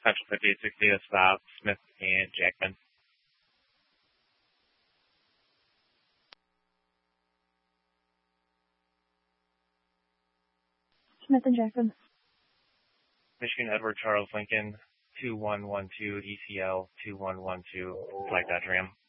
Central 5860 to stop Smith and Jackman. Smith and Jackman. Michigan Edward Charles Lincoln 2112 ECL 2112, flag Dodge Ram.